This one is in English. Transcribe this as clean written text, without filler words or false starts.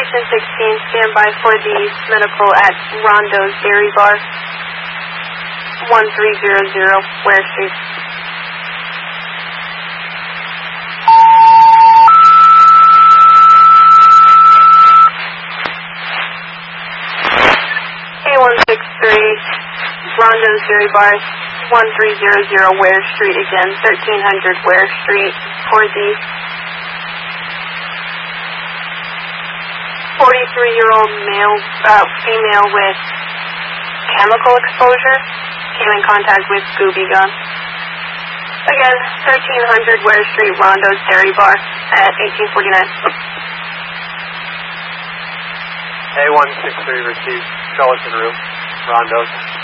Station 16, stand by for the medical at Rondo's Dairy Bar, 1300 Ware Street. A163, Rondo's Dairy Bar, 1300 Ware Street again, 1300 Ware Street for the 43-year-old female with chemical exposure came in contact with Scooby Gun. Again, 1300 Ware Street, Rondo's Dairy Bar at 1849. A163 received skeleton room, Rondo's.